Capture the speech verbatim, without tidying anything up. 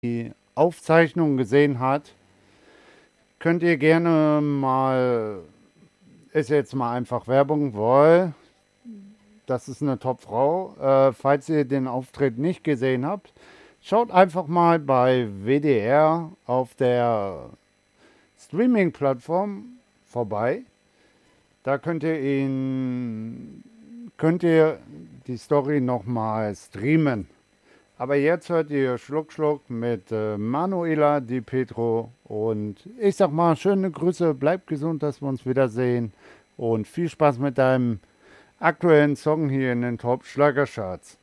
die Aufzeichnung gesehen hat, könnt ihr gerne mal, ist jetzt mal einfach Werbung, weil das ist eine Top-Frau. Äh, falls ihr den Auftritt nicht gesehen habt, schaut einfach mal bei W D R auf der Streaming-Plattform vorbei. Da könnt ihr ihn, könnt ihr die Story nochmal streamen. Aber jetzt hört ihr Schluck Schluck mit äh, Manuela Di Petro und ich sag mal schöne Grüße, bleibt gesund, dass wir uns wiedersehen und viel Spaß mit deinem aktuellen Song hier in den Top Schlagercharts.